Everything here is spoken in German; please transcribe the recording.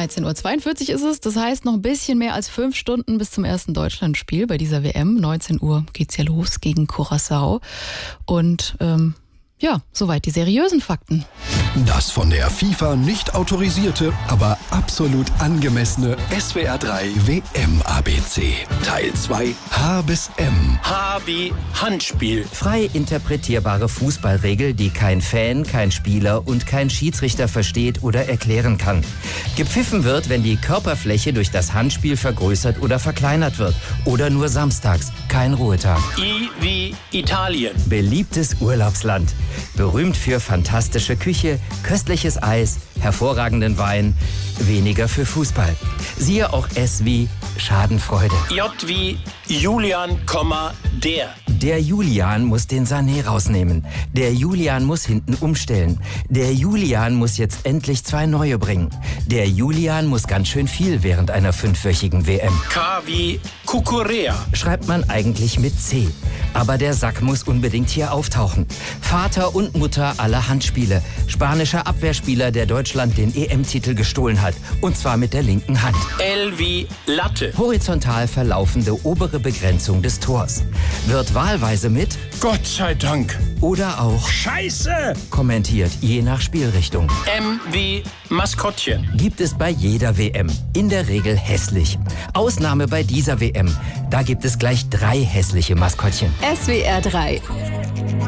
13:42 Uhr ist es. Das heißt, noch ein bisschen mehr als 5 Stunden bis zum ersten Deutschlandspiel bei dieser WM. 19 Uhr geht's ja los gegen Curaçao. Und soweit die seriösen Fakten. Das von der FIFA nicht autorisierte, aber absolut angemessene SWR 3 WM-ABC. Teil 2 H bis M. H wie Handspiel. Frei interpretierbare Fußballregel, die kein Fan, kein Spieler und kein Schiedsrichter versteht oder erklären kann. Gepfiffen wird, wenn die Körperfläche durch das Handspiel vergrößert oder verkleinert wird. Oder nur samstags, kein Ruhetag. I wie Italien. Beliebtes Urlaubsland. Berühmt für fantastische Küche, köstliches Eis, hervorragenden Wein, weniger für Fußball. Siehe auch S wie Schadenfreude. J wie Julian, der. Der Julian muss den Sané rausnehmen. Der Julian muss hinten umstellen. Der Julian muss jetzt endlich 2 neue bringen. Der Julian muss ganz schön viel während einer 5-wöchigen WM. K wie Kukurea. Schreibt man eigentlich mit C. Aber der Sack muss unbedingt hier auftauchen. Vater und Mutter aller Handspiele. Spanischer Abwehrspieler, der Deutschland den EM-Titel gestohlen hat. Und zwar mit der linken Hand. L wie Latte. Horizontal verlaufende obere Begrenzung des Tors. Wird wahlweise mit Gott sei Dank. oder auch Scheiße. kommentiert, je nach Spielrichtung. M wie Maskottchen. Gibt es bei jeder WM. In der Regel hässlich. Ausnahme bei dieser WM. Da gibt es gleich 3 hässliche Maskottchen. SWR 3